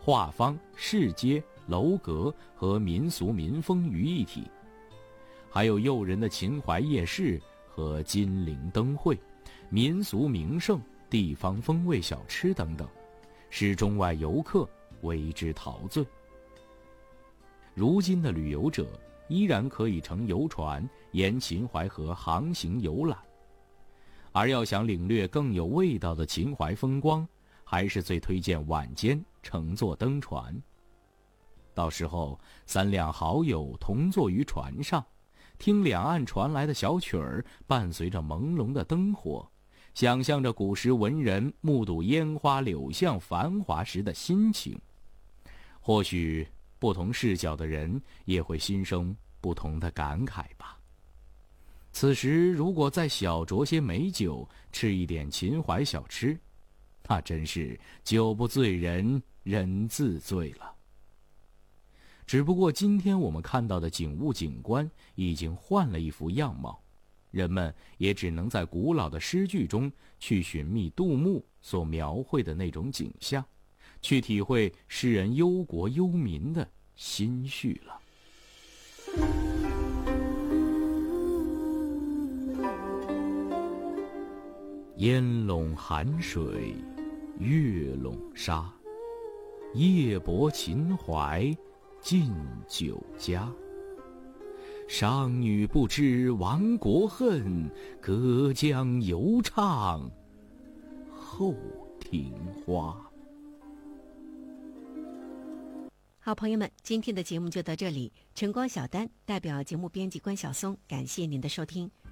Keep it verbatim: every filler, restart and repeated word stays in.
画舫、市街、楼阁和民俗民风于一体，还有诱人的秦淮夜市和金陵灯会、民俗名胜、地方风味小吃等等，使中外游客为之陶醉。如今的旅游者依然可以乘游船沿秦淮河航行游览，而要想领略更有味道的秦淮风光，还是最推荐晚间乘坐灯船。到时候三两好友同坐于船上，听两岸传来的小曲儿，伴随着朦胧的灯火，想象着古时文人目睹烟花柳巷繁华时的心情。或许不同视角的人也会心生不同的感慨吧。此时如果再小酌些美酒，吃一点秦淮小吃，那真是酒不醉人人自醉了。只不过今天我们看到的景物景观已经换了一副样貌，人们也只能在古老的诗句中去寻觅杜牧所描绘的那种景象，去体会诗人忧国忧民的心绪了。烟笼寒水，月笼沙，夜泊秦淮，近酒家。商女不知亡国恨，隔江犹唱后庭花。 好朋友们，今天的节目就到这里。晨光小丹代表节目编辑关晓松，感谢您的收听。